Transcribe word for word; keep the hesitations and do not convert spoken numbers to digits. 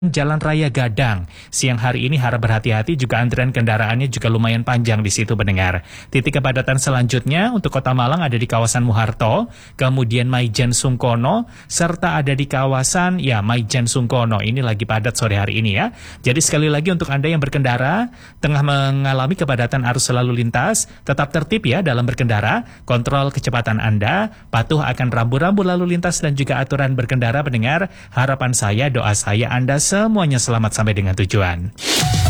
Jalan Raya Gadang. Siang hari ini harap berhati-hati, juga antrian kendaraannya juga lumayan panjang di situ pendengar. Titik kepadatan selanjutnya untuk Kota Malang ada di kawasan Muharto, kemudian Maijen Sungkono, serta ada di kawasan ya Maijen Sungkono. Ini lagi padat sore hari ini ya. Jadi sekali lagi untuk Anda yang berkendara tengah mengalami kepadatan arus lalu lintas, tetap tertib ya dalam berkendara, kontrol kecepatan Anda, patuh akan rambu-rambu lalu lintas dan juga aturan berkendara pendengar. Harapan saya, doa saya Anda semuanya selamat sampai dengan tujuan.